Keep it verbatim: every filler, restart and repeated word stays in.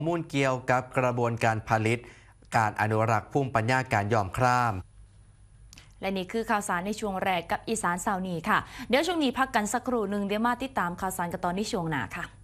มูลเกี่ยวกับกระบวนการผลิตการอนุรักษ์ภูมิปัญญาการย้อมครามและนี่คือข่าวสารในช่วงแรกกับอีสานเสาร์นี้ค่ะเดี๋ยวช่วงนี้พักกันสักครู่หนึ่งเดี๋ยวมาติดตามข่าวสารกันตอนในช่วงหน้าค่ะ